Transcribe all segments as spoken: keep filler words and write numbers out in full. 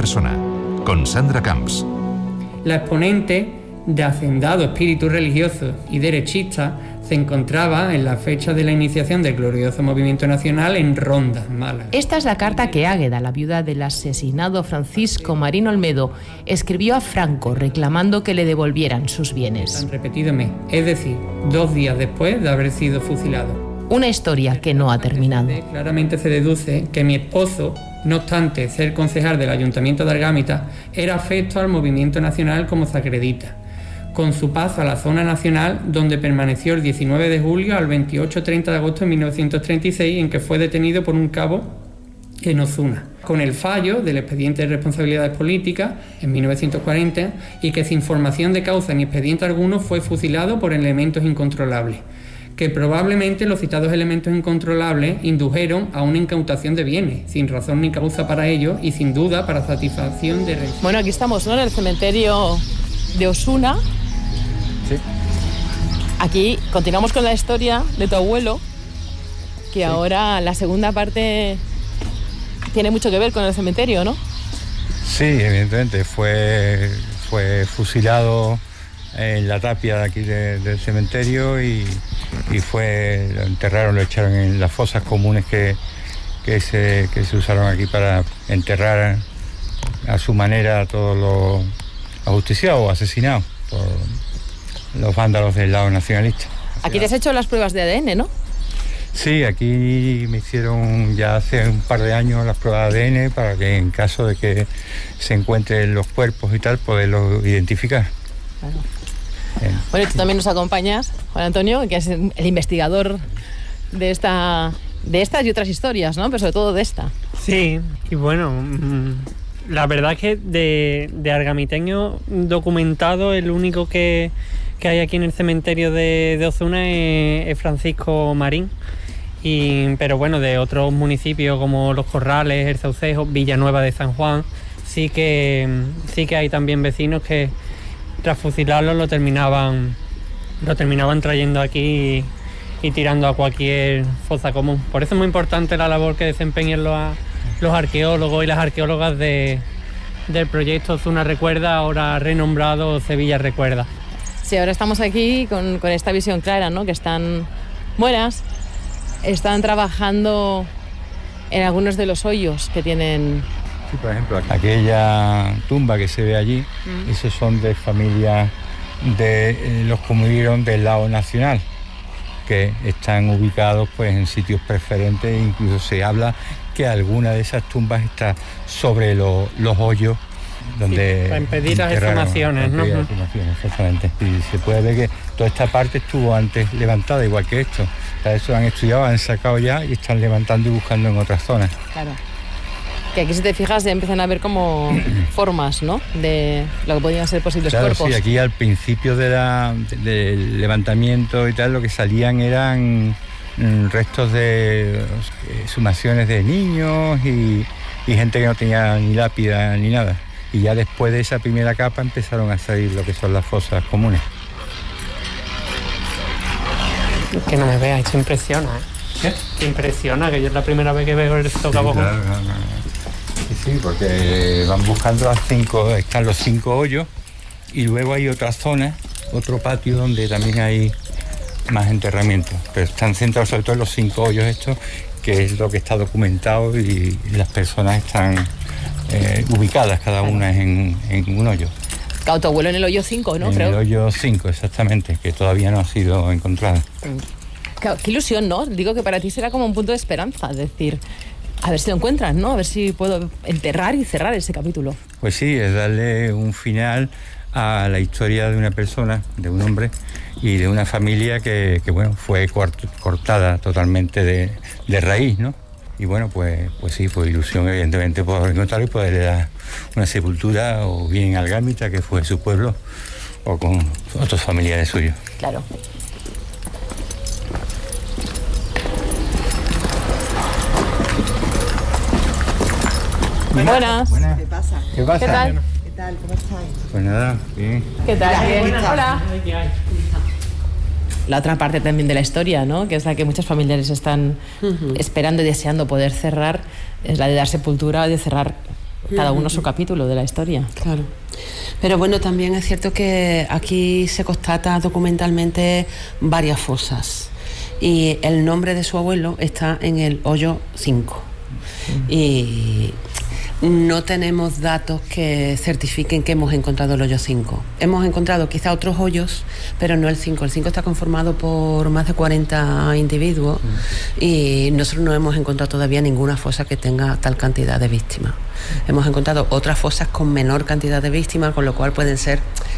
persona, con Sandra Camps. La exponente de hacendado espíritu religioso y derechista se encontraba en la fecha de la iniciación del glorioso movimiento nacional en Ronda, Málaga. Esta es la carta que Águeda, la viuda del asesinado Francisco Marín Olmedo, escribió a Franco reclamando que le devolvieran sus bienes. Han repetido mes, es decir, dos días después de haber sido fusilado. Una historia que no ha terminado. Claramente se deduce que mi esposo, no obstante ser concejal del Ayuntamiento de Argámita, era afecto al movimiento nacional como se acredita, con su paso a la zona nacional, donde permaneció el diecinueve de julio al veintiocho treinta de agosto de mil novecientos treinta y seis, en que fue detenido por un cabo en Ozuna, con el fallo del expediente de responsabilidades políticas en mil novecientos cuarenta, y que sin formación de causa ni expediente alguno fue fusilado por elementos incontrolables, que probablemente los citados elementos incontrolables indujeron a una incautación de bienes, sin razón ni causa para ello y sin duda para satisfacción de... Bueno, aquí estamos, ¿no?, en el cementerio de Osuna. Sí. Aquí continuamos con la historia de tu abuelo, que sí. Ahora la segunda parte tiene mucho que ver con el cementerio, ¿no? Sí, evidentemente, fue, fue fusilado en la tapia de aquí de, del cementerio y, y fue, lo enterraron, lo echaron en las fosas comunes que, que, se, que se usaron aquí para enterrar a su manera a todos los ajusticiados o asesinados por los vándalos del lado nacionalista. Aquí te has hecho las pruebas de A D N, ¿no? Sí, aquí me hicieron ya hace un par de años las pruebas de A D N para que en caso de que se encuentren los cuerpos y tal, poderlos identificar. Claro. Bien. Bueno, y tú también nos acompañas, Juan Antonio, que es el investigador de esta, de estas y otras historias, ¿no? Pero sobre todo de esta. Sí, y bueno, la verdad es que de, de argamiteño documentado, el único que, que hay aquí en el cementerio de, de Ozuna es, es Francisco Marín. Y, pero bueno, de otros municipios como Los Corrales, El Saucejo, Villanueva de San Juan, sí que, sí que hay también vecinos que tras fusilarlo lo terminaban, lo terminaban trayendo aquí y, y tirando a cualquier fosa común. Por eso es muy importante la labor que desempeñan los, los arqueólogos y las arqueólogas de, del proyecto Ozuna Recuerda, ahora renombrado Sevilla Recuerda. Sí, ahora estamos aquí con, con esta visión clara, ¿no? Que están buenas, están trabajando en algunos de los hoyos que tienen. Sí, por ejemplo, aquella tumba que se ve allí, mm. esos son de familias de eh, los que murieron del lado nacional, que están ubicados pues en sitios preferentes, incluso se habla que alguna de esas tumbas está sobre lo, los hoyos donde... Sí, para impedir las exhumaciones, ¿no? Las exhumaciones, exactamente. Y se puede ver que toda esta parte estuvo antes levantada, igual que esto. Para eso han estudiado, han sacado ya y están levantando y buscando en otras zonas. Claro. Que aquí, si te fijas, ya empiezan a ver como formas, ¿no?, de lo que podían ser posibles claro, cuerpos. Sí, aquí al principio de la, de, del levantamiento y tal, lo que salían eran mm, restos de eh, exhumaciones de niños y, y gente que no tenía ni lápida ni nada. Y ya después de esa primera capa empezaron a salir lo que son las fosas comunes. Que no me veas, esto impresiona, ¿eh? ¿Qué? Te impresiona, que yo es la primera vez que veo el socavón. Sí, claro, no, no. Sí, sí, porque van buscando las cinco, están los cinco hoyos y luego hay otra zona, otro patio donde también hay más enterramientos, pero están centrados sobre todo en los cinco hoyos estos, que es lo que está documentado y las personas están eh, ubicadas cada una en, en un hoyo. Claro, tu abuelo en el hoyo cinco, ¿no? En Creo. el hoyo cinco, exactamente, que todavía no ha sido encontrada. Claro, qué ilusión, ¿no? Digo que para ti será como un punto de esperanza, es decir, a ver si lo encuentran, ¿no? A ver si puedo enterrar y cerrar ese capítulo. Pues sí, es darle un final a la historia de una persona, de un hombre y de una familia que, que bueno, fue cortada totalmente de, de raíz, ¿no? Y bueno, pues, pues sí, pues ilusión evidentemente por encontrarlo y poderle dar una sepultura o bien en Argámita, que fue su pueblo, o con otros familiares suyos. Claro. Buenas. Buenas. ¿Qué pasa? ¿Qué pasa? ¿Qué tal? ¿Qué tal? ¿Cómo estáis? Pues nada, bien. ¿Qué tal? Bien. Bien. Hola. La otra parte también de la historia, ¿no?, que es la que muchos familiares están uh-huh. esperando y deseando poder cerrar, es la de dar sepultura, de cerrar cada uno su capítulo de la historia. Claro. Pero bueno, también es cierto que aquí se constata documentalmente varias fosas y el nombre de su abuelo está en el hoyo cinco. Mm. Y no tenemos datos que certifiquen que hemos encontrado el hoyo cinco. Hemos encontrado quizá otros hoyos, pero no el cinco. El cinco está conformado por más de cuarenta individuos mm. y nosotros no hemos encontrado todavía ninguna fosa que tenga tal cantidad de víctimas. Mm. Hemos encontrado otras fosas con menor cantidad de víctimas, con lo cual pueden ser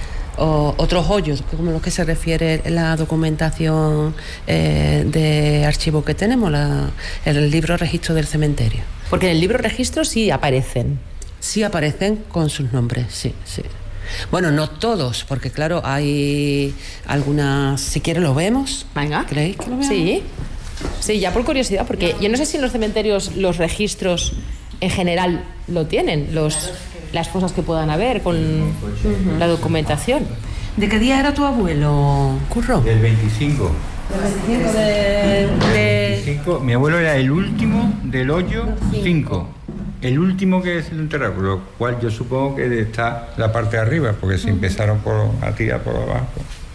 o otros hoyos, como los que se refiere la documentación eh, de archivo que tenemos, la, el libro registro del cementerio. Porque en el libro registro sí aparecen. Sí aparecen con sus nombres, sí, sí. Bueno, no todos, porque claro, hay algunas, si quieres lo vemos. Venga. ¿Creéis que lo veamos? Sí. Sí, ya por curiosidad, porque yo no sé si en los cementerios los registros en general lo tienen, los... las fosas que puedan haber con uh-huh. la documentación. ¿De qué día era tu abuelo, Curro? Del veinticinco. Del veinticinco de... de... veinticinco. Mi abuelo era el último del hoyo cinco. El último que se lo enterró, por lo cual yo supongo que está la parte de arriba, porque se uh-huh. empezaron por, a tirar por abajo.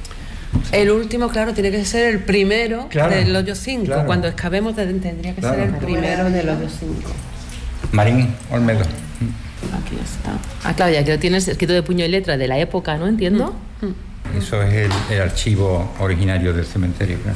El último, claro, tiene que ser el primero claro, del hoyo cinco. Claro. Cuando excavemos tendría que claro. ser el primero del hoyo cinco. Marín Olmedo. Aquí está. Ah, claro, ya que lo tienes escrito de puño y letra de la época, ¿no? Entiendo. Mm. Eso es el, el archivo originario del cementerio, claro.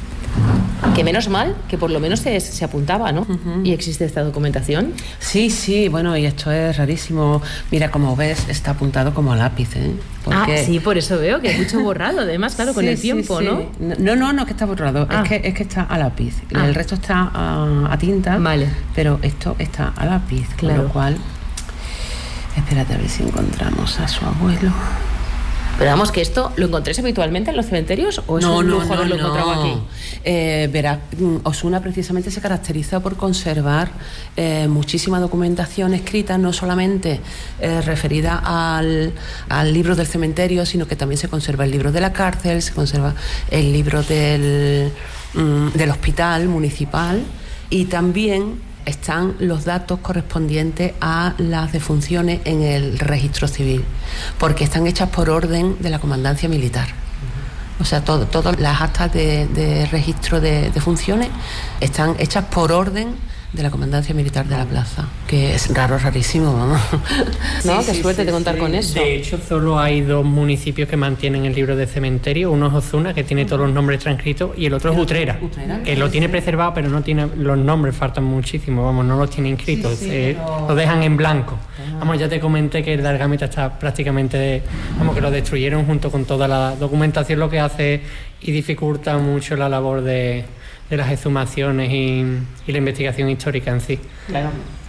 Que menos mal, que por lo menos se, se apuntaba, ¿no? Uh-huh. Y existe esta documentación. Sí, sí, bueno, y esto es rarísimo. Mira, como ves, está apuntado como a lápiz, ¿eh? Porque... Ah, sí, por eso veo que es mucho borrado, además, claro, sí, con el tiempo, sí, sí. ¿no? No, no, no, que está borrado, ah. es, que, es que está a lápiz. Ah. El resto está a, a tinta, vale. Pero esto está a lápiz, claro. Con lo cual... Espérate a ver si encontramos a su abuelo. Pero vamos, que esto lo encontréis habitualmente en los cementerios o es no, un no, lujo no, haberlo no. encontrado aquí. Eh, verá, Osuna precisamente se caracteriza por conservar eh, muchísima documentación escrita, no solamente eh, referida al, al libro del cementerio, sino que también se conserva el libro de la cárcel, se conserva el libro del, mm, del hospital municipal y también están los datos correspondientes a las defunciones en el registro civil, porque están hechas por orden de la comandancia militar. O sea, todo, todas las actas de, de registro de, de funciones están hechas por orden de la comandancia militar de la plaza, que es raro, rarísimo, vamos. No, sí, qué sí, suerte sí, de contar sí. con eso. De hecho, solo hay dos municipios que mantienen el libro de cementerio. Uno es Ozuna, que tiene todos los nombres transcritos, y el otro es Utrera, Utrera que lo tiene preservado, pero no tiene los nombres, faltan muchísimo, vamos, no los tiene inscritos, sí, sí, eh, pero... lo dejan en blanco. Vamos, ya te comenté que el de Argámita está prácticamente, vamos, que lo destruyeron junto con toda la documentación, lo que hace y dificulta mucho la labor de... de las exhumaciones y, y la investigación histórica en sí. Claro.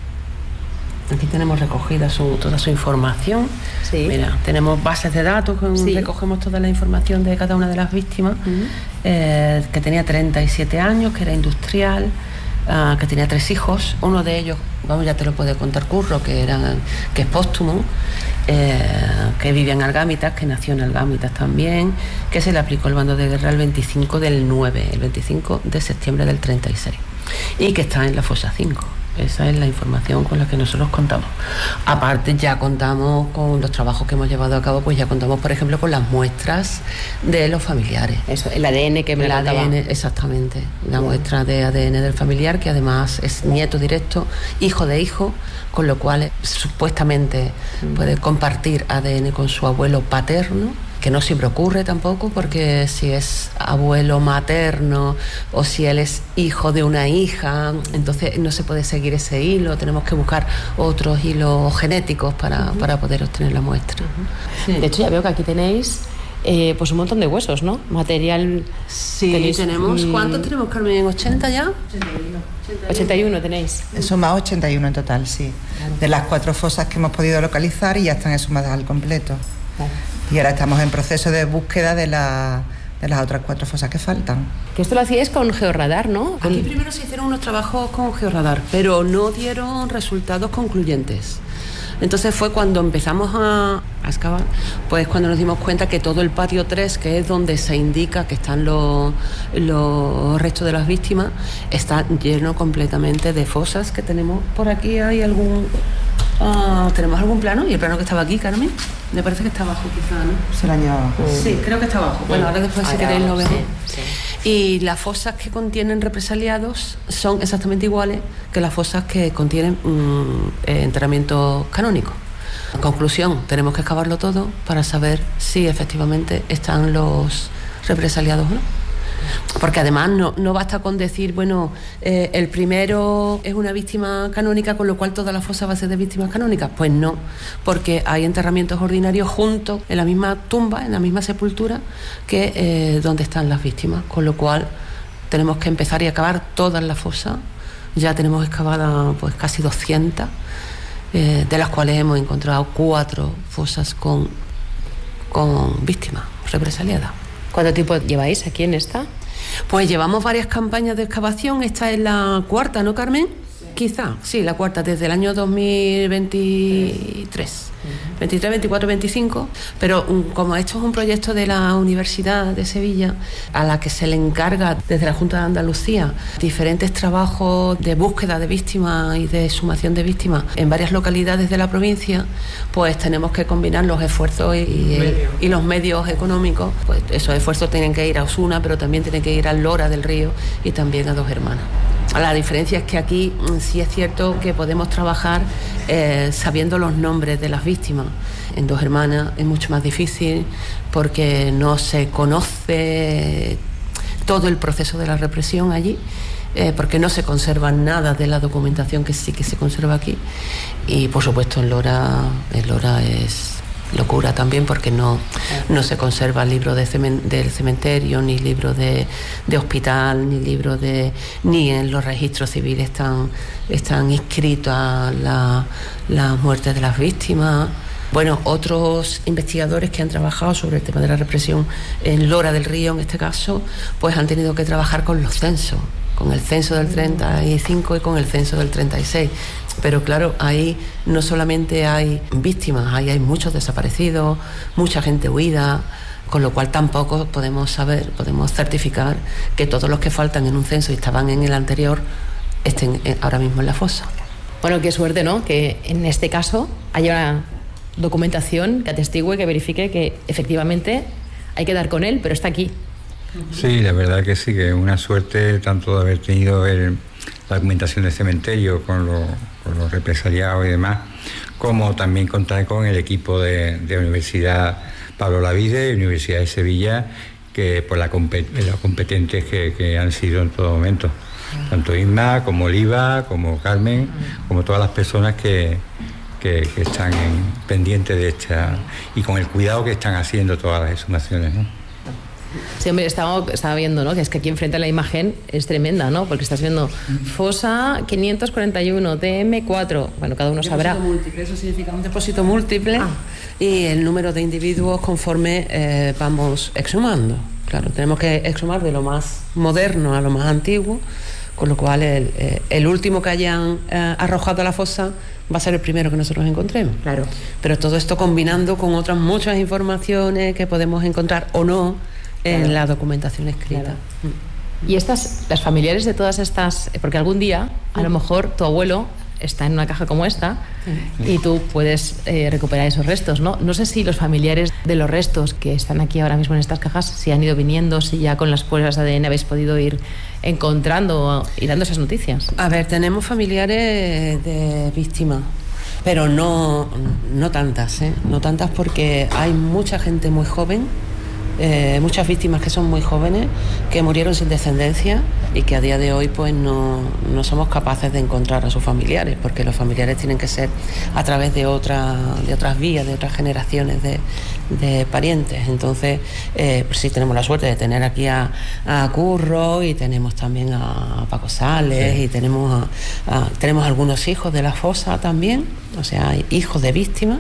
Aquí tenemos recogida su, toda su información. Sí. Mira, tenemos bases de datos, con, sí. recogemos toda la información de cada una de las víctimas, uh-huh. eh, que tenía treinta y siete años, que era industrial, uh, que tenía tres hijos. Uno de ellos, vamos, ya te lo puede contar Curro, que, era, que es póstumo, eh, que vivía en Argámitas, que nació en Argámitas también, que se le aplicó el bando de guerra el veinticinco del nueve, el veinticinco de septiembre del treinta y seis, y que está en la fosa cinco. Esa es la información con la que nosotros contamos. Aparte, ya contamos con los trabajos que hemos llevado a cabo, pues ya contamos, por ejemplo, con las muestras de los familiares. Eso, el A D N que me el lo A D N, exactamente. La sí. muestra de A D N del familiar, que además es nieto directo, hijo de hijo, con lo cual supuestamente mm. puede compartir A D N con su abuelo paterno, que no siempre ocurre tampoco, porque si es abuelo materno o si él es hijo de una hija, entonces no se puede seguir ese hilo, tenemos que buscar otros hilos genéticos para, uh-huh. para poder obtener la muestra. Uh-huh. Sí. De hecho, ya veo que aquí tenéis eh, pues un montón de huesos, ¿no? Material... Sí, tenéis, tenemos... Y... ¿Cuántos tenemos, Carmen? ¿ochenta ya? ochenta y uno. ochenta y uno tenéis. Sumados ochenta y uno en total, sí. Claro. De las cuatro fosas que hemos podido localizar y ya están exhumadas al completo. Claro. Y ahora estamos en proceso de búsqueda de, la, de las otras cuatro fosas que faltan. Que esto lo hacíais con georradar, ¿no? Aquí primero se hicieron unos trabajos con georradar, pero no dieron resultados concluyentes. Entonces fue cuando empezamos a, a excavar, pues cuando nos dimos cuenta que todo el patio tres, que es donde se indica que están los, los restos de las víctimas, está lleno completamente de fosas que tenemos por aquí. Hay algún... Uh, ¿Tenemos algún plano? ¿Y el plano que estaba aquí, Carmen? Me parece que está abajo quizá, ¿no? Se la lleva abajo. Sí, creo que está abajo. Bueno, ahora después si queréis lo vemos. Sí, sí. Y las fosas que contienen represaliados son exactamente iguales que las fosas que contienen um, enterramientos canónicos. En conclusión, tenemos que excavarlo todo para saber si efectivamente están los represaliados o no. Porque además no, no basta con decir, bueno, eh, el primero es una víctima canónica, con lo cual toda la fosa va a ser de víctimas canónicas. Pues no, porque hay enterramientos ordinarios juntos en la misma tumba, en la misma sepultura, que eh, donde están las víctimas, con lo cual tenemos que empezar y acabar todas las fosas. Ya tenemos excavadas pues casi doscientas, eh, de las cuales hemos encontrado cuatro fosas con, con víctimas represaliadas. ¿Cuánto tiempo lleváis aquí en esta? Pues llevamos varias campañas de excavación. Esta es la cuarta, ¿no, Carmen? Sí. Quizá, sí, la cuarta, desde el año dos mil veintitrés. Uh-huh. veintitrés, veinticuatro, veinticinco. Pero um, como esto es un proyecto de la Universidad de Sevilla, a la que se le encarga desde la Junta de Andalucía diferentes trabajos de búsqueda de víctimas y de sumación de víctimas en varias localidades de la provincia, pues tenemos que combinar los esfuerzos y, y, y los medios económicos. Pues esos esfuerzos tienen que ir a Osuna, pero también tienen que ir a Lora del Río y también a Dos Hermanas. La diferencia es que aquí sí es cierto que podemos trabajar eh, sabiendo los nombres de las víctimas. En Dos Hermanas es mucho más difícil porque no se conoce todo el proceso de la represión allí, eh, porque no se conserva nada de la documentación que sí que se conserva aquí. Y por supuesto en Lora, en Lora es locura también, porque no, no se conserva libro de cemen, del cementerio, ni libro de, de hospital, ni libro de ni en los registros civiles están, están inscritas la, las muertes de las víctimas. Bueno, otros investigadores que han trabajado sobre el tema de la represión en Lora del Río, en este caso, pues han tenido que trabajar con los censos, con el censo del treinta y cinco y con el censo del treinta y seis. Pero claro, ahí no solamente hay víctimas, ahí hay muchos desaparecidos, mucha gente huida, con lo cual tampoco podemos saber, podemos certificar que todos los que faltan en un censo y estaban en el anterior estén ahora mismo en la fosa. Bueno, qué suerte, ¿no? Que en este caso haya una documentación que atestigue, que verifique que efectivamente hay que dar con él, pero está aquí. Sí, la verdad que sí, que es una suerte tanto de haber tenido el, la documentación del cementerio con, lo, con los represaliados y demás, como también contar con el equipo de, de la Universidad Pablo Lavide y Universidad de Sevilla, que por la, los competentes que, que han sido en todo momento, tanto Isma como Oliva, como Carmen, como todas las personas que, que, que están en, pendientes de esta, y con el cuidado que están haciendo todas las exhumaciones, ¿no? Sí, hombre, estaba, estaba viendo, ¿no? Que es que aquí enfrente la imagen es tremenda, ¿no? Porque estás viendo fosa quinientos cuarenta y uno, T M cuatro, bueno, cada uno sabrá. Depósito múltiple, eso significa un depósito múltiple, ah. Y el número de individuos conforme eh, vamos exhumando. Claro, tenemos que exhumar de lo más moderno a lo más antiguo, con lo cual el, eh, el último que hayan eh, arrojado a la fosa va a ser el primero que nosotros encontremos. Claro. Pero todo esto combinando con otras muchas informaciones que podemos encontrar o no en claro. La documentación escrita. Claro. Y estas, las familiares de todas estas, porque algún día a lo mejor tu abuelo está en una caja como esta y tú puedes eh, recuperar esos restos, ¿no? No sé si los familiares de los restos que están aquí ahora mismo en estas cajas, si han ido viniendo, si ya con las pruebas de A D N habéis podido ir encontrando y dando esas noticias. A ver, tenemos familiares de víctimas, pero no, no tantas, ¿eh? No tantas porque hay mucha gente muy joven. Eh, muchas víctimas que son muy jóvenes, que murieron sin descendencia y que a día de hoy pues no, no somos capaces de encontrar a sus familiares, porque los familiares tienen que ser a través de, otra, de otras vías, de otras generaciones de, de parientes. Entonces eh, pues sí tenemos la suerte de tener aquí a, a Curro y tenemos también a Paco Sales, sí. Y tenemos, a, a, tenemos algunos hijos de la fosa también, o sea, hay hijos de víctimas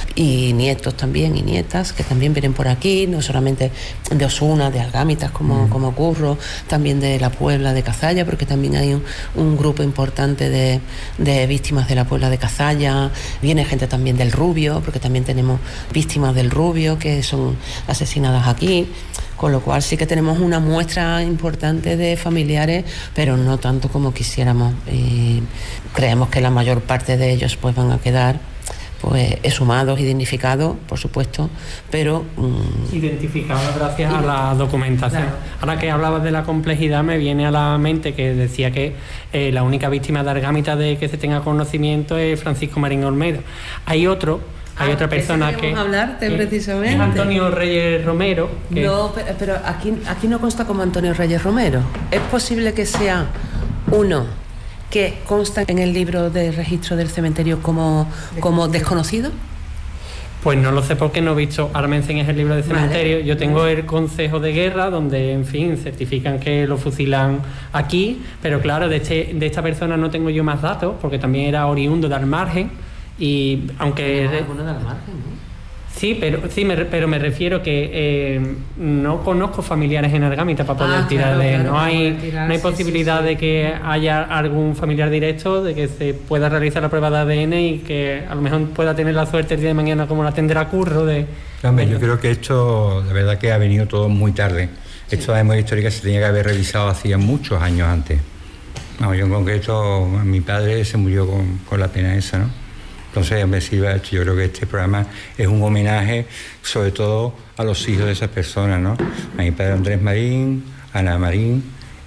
y nietos también y nietas que también vienen por aquí, no solamente de Osuna, de Algámitas como, mm. como Curro, también de la Puebla de Cazalla, porque también hay un, un grupo importante de, de víctimas de la Puebla de Cazalla. Viene gente también del Rubio, porque también tenemos víctimas del Rubio que son asesinadas aquí. con lo cual sí que tenemos una muestra importante de familiares, pero no tanto como quisiéramos. Y creemos que la mayor parte de ellos pues van a quedar pues exhumados y dignificados, por supuesto, pero mmm... identificados gracias a la documentación. Claro. Ahora que hablabas de la complejidad, me viene a la mente que decía que eh, la única víctima de Argámita de que se tenga conocimiento es Francisco Marín Olmedo. Hay otro, hay ah, otra persona que hablarte, precisamente. Es Antonio Reyes Romero. Que... No, pero, pero aquí, aquí no consta como Antonio Reyes Romero. Es posible que sea uno que consta en el libro de registro del cementerio como, como desconocido. Pues no lo sé porque no he visto. Ahora me enseñas el libro de cementerio. Vale. Yo tengo el consejo de guerra donde, en fin, certifican que lo fusilan aquí, pero claro, de, este, de esta persona no tengo yo más datos porque también era oriundo de Almargen y aunque... Ah, alguno de Almargen, ¿no? Sí, pero sí, me, pero me refiero que eh, no conozco familiares en Argámita para poder ah, tirar claro, de... Claro, no hay, tirar, no hay sí, posibilidad sí, sí. de que haya algún familiar directo, de que se pueda realizar la prueba de A D N y que a lo mejor pueda tener la suerte el día de mañana como la tendrá Curro de... Hombre, yo creo que esto, la verdad que ha venido todo muy tarde. Sí. Esto de memoria histórica se tenía que haber revisado hacía muchos años antes. No, yo en concreto, mi padre se murió con, con la pena esa, ¿no? Entonces, me sirve, yo creo que este programa es un homenaje sobre todo a los hijos de esas personas, ¿no? A mi padre Andrés Marín, Ana Marín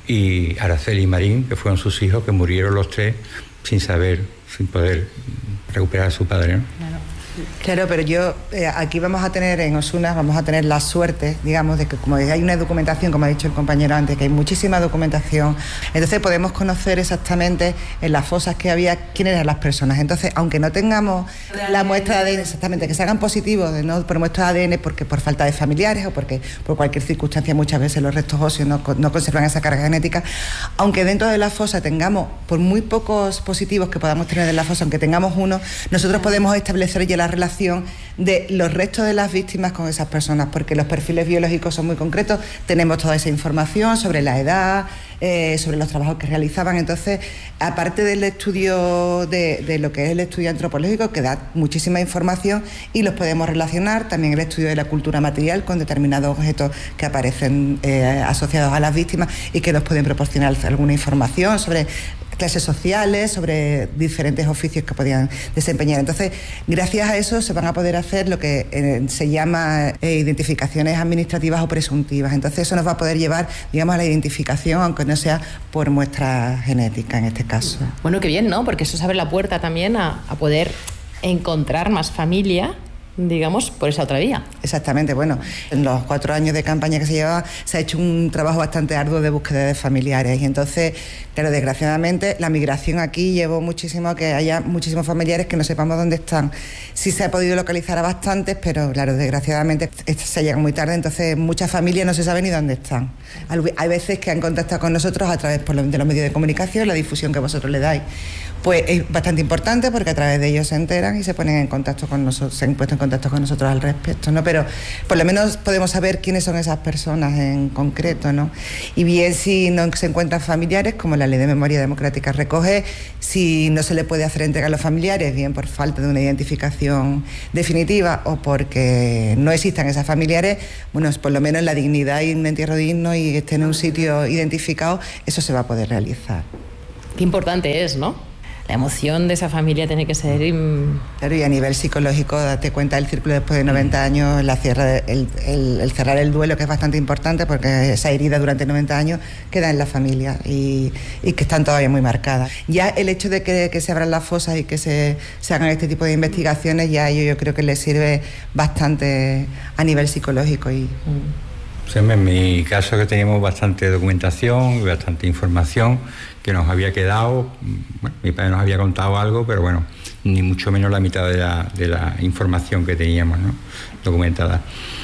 y Araceli Marín, que fueron sus hijos, que murieron los tres sin saber, sin poder recuperar a su padre, ¿no? Claro. Claro, pero yo eh, aquí vamos a tener en Osuna, vamos a tener la suerte, digamos, de que como hay una documentación, como ha dicho el compañero antes, que hay muchísima documentación, entonces podemos conocer exactamente en las fosas que había quiénes eran las personas. Entonces, aunque no tengamos la muestra de A D N, exactamente, que se hagan positivos de no por muestra de A D N porque por falta de familiares o porque por cualquier circunstancia muchas veces los restos óseos no, no conservan esa carga genética, aunque dentro de la fosa tengamos, por muy pocos positivos que podamos tener en la fosa, aunque tengamos uno, nosotros podemos establecer ya la relación de los restos de las víctimas con esas personas, porque los perfiles biológicos son muy concretos, tenemos toda esa información sobre la edad, eh, sobre los trabajos que realizaban. Entonces, aparte del estudio de, de lo que es el estudio antropológico, que da muchísima información y los podemos relacionar, también el estudio de la cultura material con determinados objetos que aparecen eh, asociados a las víctimas y que nos pueden proporcionar alguna información sobre clases sociales, sobre diferentes oficios que podían desempeñar. Entonces, gracias a eso se van a poder hacer lo que eh, se llama eh, identificaciones administrativas o presuntivas. Entonces, eso nos va a poder llevar, digamos, a la identificación, aunque no sea por muestra genética en este caso. Bueno, qué bien, ¿no? Porque eso se abre la puerta también a, a poder encontrar más familia, digamos, por esa otra vía. Exactamente, bueno, en los cuatro años de campaña que se llevaba se ha hecho un trabajo bastante arduo de búsqueda de familiares y entonces, claro, desgraciadamente la migración aquí llevó muchísimo a que haya muchísimos familiares que no sepamos dónde están. Sí se ha podido localizar a bastantes, pero claro, desgraciadamente se llega muy tarde, entonces muchas familias no se saben ni dónde están. Hay veces que han contactado con nosotros a través de los medios de comunicación, la difusión que vosotros le dais. Pues es bastante importante porque a través de ellos se enteran y se ponen en contacto con nosotros, se han puesto en contacto con nosotros al respecto, ¿no? Pero por lo menos podemos saber quiénes son esas personas en concreto, ¿no? Y bien si no se encuentran familiares, como la Ley de Memoria Democrática recoge, si no se le puede hacer entrega a los familiares, bien por falta de una identificación definitiva o porque no existan esas familiares, bueno, por lo menos la dignidad y un entierro digno y esté en un sitio identificado, eso se va a poder realizar. Qué importante es, ¿no? La emoción de esa familia tiene que ser... Claro, y a nivel psicológico, date cuenta del círculo después de noventa años, la cierra, el, el, el cerrar el duelo, que es bastante importante, porque esa herida durante noventa años queda en la familia y, y que están todavía muy marcadas. Ya el hecho de que, que se abran las fosas y que se, se hagan este tipo de investigaciones, ya yo, yo creo que les sirve bastante a nivel psicológico. Y, sí, en mi caso que teníamos bastante documentación y bastante información que nos había quedado, bueno, mi padre nos había contado algo, pero bueno, ni mucho menos la mitad de la, de la información que teníamos, ¿no?, documentada.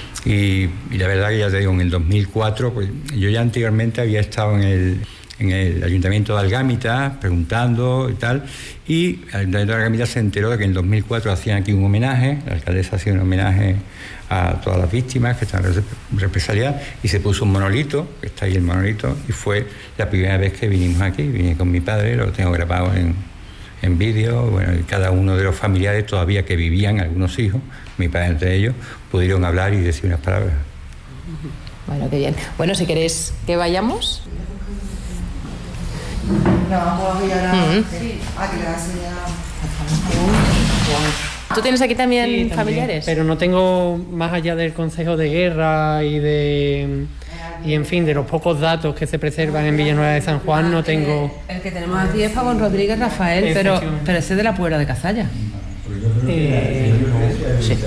Y, y la verdad que ya te digo, en el dos mil cuatro, pues yo ya anteriormente había estado en el, en el Ayuntamiento de Algámita preguntando y tal, y el Ayuntamiento de Algámita se enteró de que en el dos mil cuatro hacían aquí un homenaje, la alcaldesa hacía un homenaje a todas las víctimas que están represaliadas y se puso un monolito, que está ahí el monolito, y fue la primera vez que vinimos aquí. Vine con mi padre, lo tengo grabado en, en vídeo. Bueno, y cada uno de los familiares todavía que vivían, algunos hijos, mi padre entre ellos, pudieron hablar y decir unas palabras. Bueno, qué bien. Bueno, si queréis que vayamos. No, vamos a ir ahora. Mm. Sí. Ah, que le vas a enseñar. ¿Tú tienes aquí también, Sí, también, familiares? pero no tengo, más allá del Consejo de Guerra y de y en fin de los pocos datos que se preservan en Villanueva de San Juan, no tengo. El que tenemos aquí es Pavón Rodríguez Rafael, pero, pero ese es de la Puebla de Cazalla. Eh, Sí.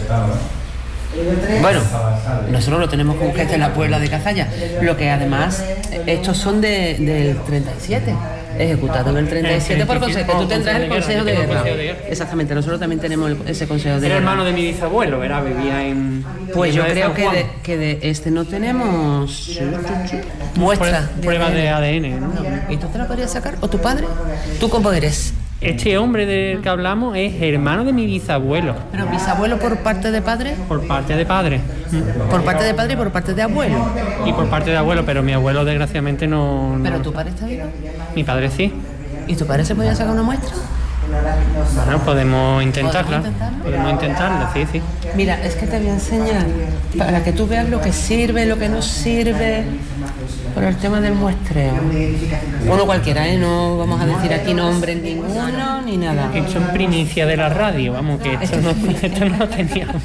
Bueno, nosotros lo tenemos como que es de la Puebla de Cazalla. Lo que además, estos son de, del treinta y siete. Ejecutado en el treinta y siete por consejo. Tú tendrás el Consejo de Guerra. Exactamente, nosotros también tenemos el- ese Consejo de Era Guerra. hermano de mi bisabuelo, era, vivía en. Pues yo Villanueva de creo San que Juan. de, que de este no tenemos muestra. Prue- Pruebas de A D N, ¿no? ¿Y tú te la podrías sacar? ¿O tu padre? ¿Tú cómo eres? Este hombre del que hablamos es hermano de mi bisabuelo, Pero bisabuelo por parte de padre, por parte de padre. por parte de padre y por parte de abuelo. Y por parte de abuelo, pero mi abuelo desgraciadamente no. no- Pero tu padre está vivo. Mi padre sí. ¿Y tu padre se podía sacar una muestra? Bueno, podemos intentarla. ¿Podemos intentarlo? Podemos intentarla, sí, sí. Mira, es que te voy a enseñar para que tú veas lo que sirve, lo que no sirve por el tema del muestreo. Uno cualquiera, ¿eh? No vamos a decir aquí nombres ninguno ni nada. Esto es primicia de la radio, vamos, que esto no, esto no lo teníamos.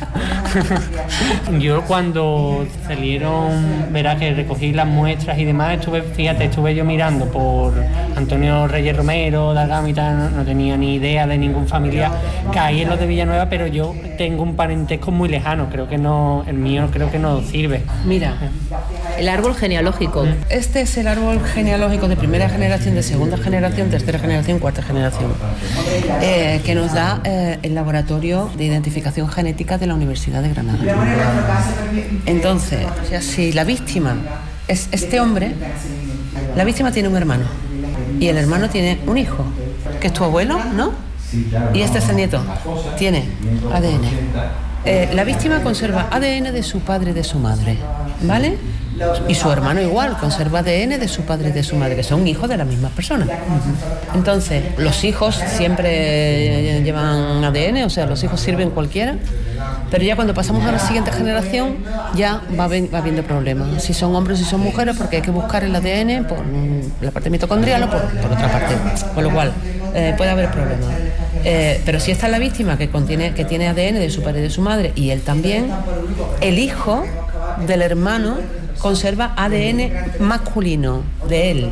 Yo cuando salieron, verá que recogí las muestras y demás, estuve, fíjate, estuve yo mirando por Antonio Reyes Romero, de Algámita, no, no tenía ni idea de ningún familiar. Caí en los de Villanueva, pero yo tengo un parentesco muy lejano, creo que no, el mío creo que no sirve. Mira, El árbol genealógico. este es el árbol genealógico de primera generación, de segunda generación, tercera generación, cuarta generación, eh, que nos da eh, el Laboratorio de Identificación Genética de la Universidad de Granada. Entonces, o sea, si la víctima es este hombre, la víctima tiene un hermano y el hermano tiene un hijo, que es tu abuelo, ¿no? Y este es el nieto, tiene A D N. Eh, la víctima conserva A D N de su padre y de su madre, ¿vale? Y su hermano igual, conserva A D N de su padre y de su madre, que son hijos de las mismas personas. Entonces, los hijos siempre llevan A D N, o sea, los hijos sirven cualquiera, pero ya cuando pasamos a la siguiente generación, ya va, ven- va habiendo problemas. Si son hombres y si son mujeres, porque hay que buscar el A D N por mm, la parte mitocondrial o por, por otra parte. Con lo cual, eh, puede haber problemas. Eh, pero si esta es la víctima que, contiene, que tiene A D N de su padre y de su madre, y él también, el hijo del hermano conserva A D N masculino de él,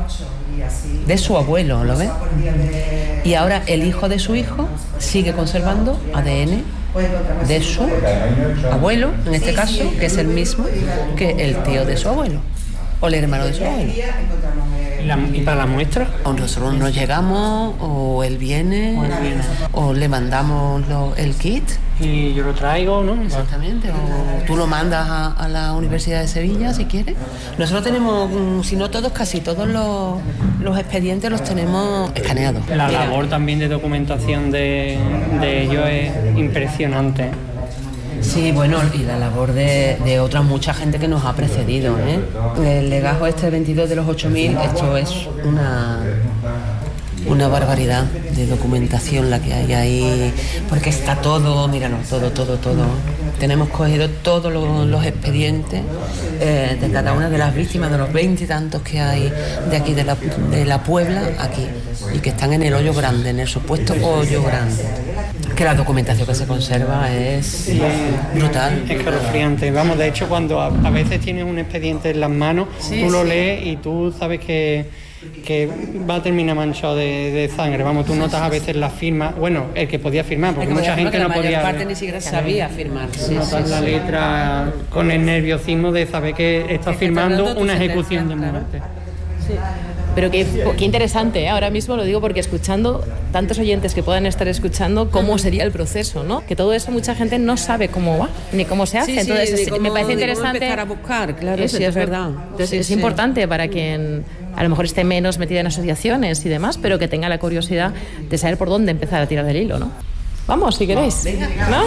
de su abuelo, ¿lo ves? Y ahora el hijo de su hijo sigue conservando A D N de su abuelo, en este caso, que es el mismo que el tío de su abuelo, o el hermano de su abuelo. ¿Y, la- y para la muestra? O nosotros nos llegamos, o él viene, o le mandamos lo- el kit. Y yo lo traigo, ¿no? Exactamente, o tú lo mandas a, a la Universidad de Sevilla si quieres. Nosotros tenemos, mm, si no todos, casi todos los, los expedientes los tenemos escaneados. La Mira, labor también de documentación de, de ellos es impresionante. Sí, bueno, y la labor de, de otra mucha gente que nos ha precedido, ¿eh? El legajo este veintidós de los ocho mil, esto es una... una barbaridad de documentación la que hay ahí, porque está todo, míralo, todo, todo, todo. Tenemos cogido todos los, los expedientes eh, de cada una de las víctimas, de los veintitantos que hay de aquí, de la, de la Puebla, aquí, y que están en el hoyo grande, en el supuesto hoyo grande. Que la documentación que se conserva es brutal. Escalofriante. Vamos, de hecho, cuando a, a veces tienes un expediente en las manos, Sí, tú lo sí. lees y tú sabes que, que va a terminar manchado de, de sangre. Vamos, tú notas a veces la firma, bueno, el que podía firmar, porque mucha gente la no mayor podía. parte ni siquiera sabía firmar. Tú Sí, notas sí, la sí. letra con el nerviosismo de saber que estás Que está firmando dando tu una sentencia, ejecución de claro. muerte. Pero qué, qué interesante, ¿eh? Ahora mismo lo digo porque escuchando tantos oyentes que puedan estar escuchando cómo sería el proceso, ¿no? Que todo eso mucha gente no sabe cómo va ni cómo se hace. Sí, sí, Entonces de es- cómo- me parece de cómo interesante empezar a buscar, claro, Eso, sí, es entonces, verdad. entonces Sí, es sí. importante para quien a lo mejor esté menos metida en asociaciones y demás, pero que tenga la curiosidad de saber por dónde empezar a tirar del hilo, ¿no? Vamos, si queréis, ¿no?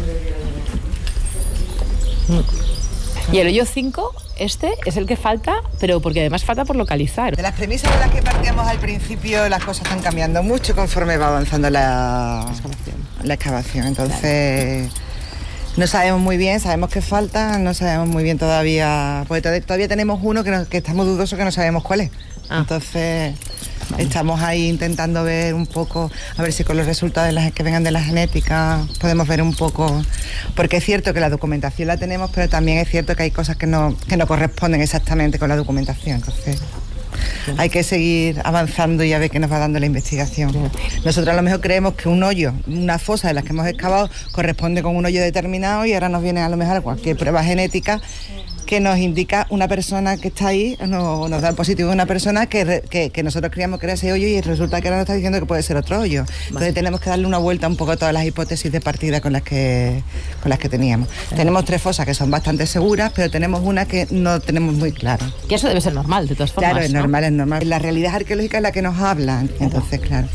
Y el hoyo cinco, este es el que falta, pero porque además falta por localizar. De las premisas de las que partíamos al principio, las cosas están cambiando mucho conforme va avanzando la, la excavación. Entonces, No sabemos muy bien, sabemos que falta, no sabemos muy bien todavía, porque todavía tenemos uno que, no, que estamos dudosos que no sabemos cuál es. Ah. Entonces estamos ahí intentando ver un poco, a ver si con los resultados de las, que vengan de la genética podemos ver un poco, porque es cierto que la documentación la tenemos, pero también es cierto que hay cosas que no, que no corresponden exactamente con la documentación, entonces hay que seguir avanzando y a ver qué nos va dando la investigación. Nosotros a lo mejor creemos que un hoyo, una fosa de las que hemos excavado corresponde con un hoyo determinado y ahora nos viene a lo mejor cualquier prueba genética que nos indica una persona que está ahí, no, nos da el positivo de una persona que, que, que nosotros creíamos que era ese hoyo y resulta que ahora nos está diciendo que puede ser otro hoyo. Entonces vale. tenemos que darle una vuelta un poco a todas las hipótesis de partida con las que, con las que teníamos. Claro. Tenemos tres fosas que son bastante seguras, pero tenemos una que no tenemos muy clara. Que eso debe ser normal, de todas formas. Claro, es ¿no? normal, es normal. La realidad arqueológica es la que nos habla, entonces, claro.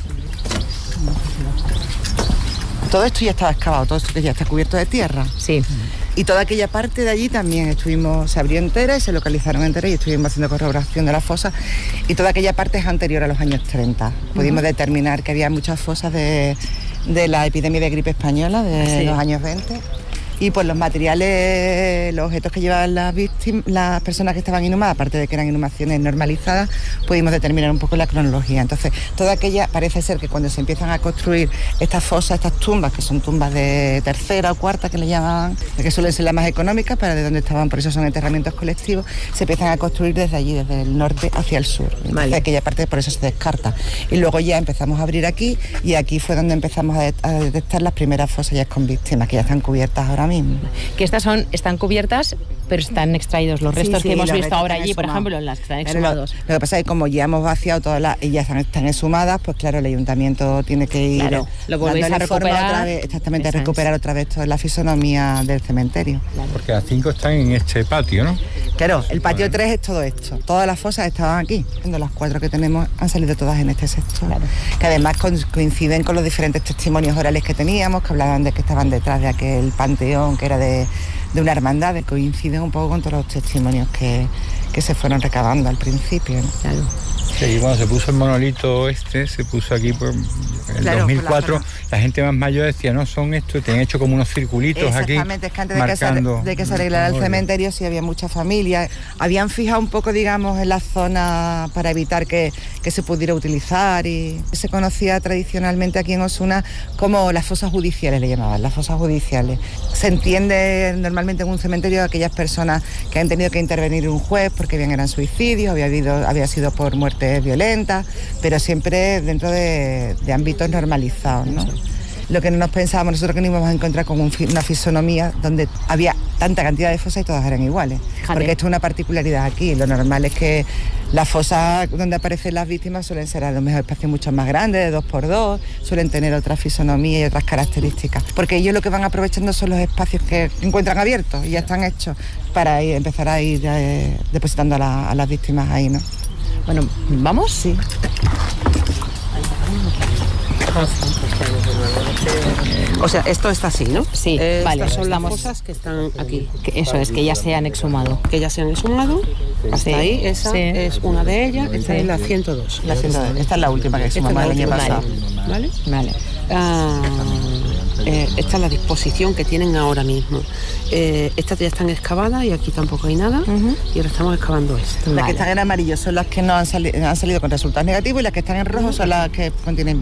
Todo esto ya estaba excavado, todo esto que ya está cubierto de tierra. Sí. Y toda aquella parte de allí también estuvimos, se abrió entera y se localizaron enteras y estuvimos haciendo corroboración de las fosas. Y toda aquella parte es anterior a los años treinta. Pudimos uh-huh. determinar que había muchas fosas de, de la epidemia de gripe española de sí. los años veinte. Y pues los materiales, los objetos que llevaban las víctimas, las personas que estaban inhumadas, aparte de que eran inhumaciones normalizadas, pudimos determinar un poco la cronología. Entonces, toda aquella, parece ser que cuando se empiezan a construir estas fosas, estas tumbas, que son tumbas de tercera o cuarta, que le llaman, que suelen ser las más económicas, para de donde estaban, por eso son enterramientos colectivos, se empiezan a construir desde allí, desde el norte hacia el sur. Entonces, vale. aquella parte por eso se descarta. Y luego ya empezamos a abrir aquí, y aquí fue donde empezamos a, de- a detectar las primeras fosas ya con víctimas, que ya están cubiertas ahora mismo. Que estas son, están cubiertas, pero están extraídos los restos sí, sí, que hemos visto ahora allí, por ejemplo, en las que están exhumados. Lo, lo que pasa es que como ya hemos vaciado todas las y ya están, están exhumadas, pues claro, el ayuntamiento tiene que ir claro, lo volvéis a recuperar otra vez, exactamente, a recuperar otra vez toda la fisonomía del cementerio. Claro. Porque las cinco están en este patio, ¿no? Claro, el patio tres es todo esto. Todas las fosas estaban aquí. Las cuatro que tenemos han salido todas en este sector. Claro. Que además coinciden con los diferentes testimonios orales que teníamos, que hablaban de que estaban detrás de aquel panteón que era de, de una hermandad, que coinciden un poco con todos los testimonios que, que se fueron recabando al principio, ¿no? Claro. Sí, cuando se puso el monolito este, se puso aquí por el claro, dos mil cuatro, la, la gente más mayor decía, no, son estos, tenían hecho como unos circulitos aquí. Exactamente, es que antes de que, se, de que se arreglara el cementerio sí había muchas familias. Habían fijado un poco, digamos, en la zona para evitar que, que se pudiera utilizar y se conocía tradicionalmente aquí en Osuna como las fosas judiciales, le llamaban, las fosas judiciales. Se entiende normalmente en un cementerio aquellas personas que han tenido que intervenir un juez porque bien eran suicidios, había, habido, había sido por muerte violentas, pero siempre dentro de, de ámbitos normalizados, ¿no? Lo que no nos pensábamos nosotros que no íbamos a encontrar con un, una fisonomía donde había tanta cantidad de fosas y todas eran iguales. Jale. Porque esto es una particularidad aquí. Lo normal es que las fosas donde aparecen las víctimas suelen ser a lo mejor espacios mucho más grandes, de dos por dos, suelen tener otra fisonomía y otras características. Porque ellos lo que van aprovechando son los espacios que encuentran abiertos y ya están hechos para ir, empezar a ir eh, depositando a, la, a las víctimas ahí, ¿no? Bueno, ¿vamos? Sí. O sea, esto está así, ¿no? Sí, eh, vale. Estas son estamos... las fosas que están aquí. Que eso es, que ya se han exhumado. Que ya se han exhumado. Hasta sí. ahí, esa sí. es una de ellas. Esta sí. es la ciento dos. La ciento dos. Esta es la última que exhumamos el año pasado. ¿Vale? Vale. Ah, eh, esta es la disposición que tienen ahora mismo. Eh, estas ya están excavadas y aquí tampoco hay nada. Uh-huh. Y ahora estamos excavando esto. Las Vale. que están en amarillo son las que no han, sali- han salido con resultados negativos y las que están en rojo son las que contienen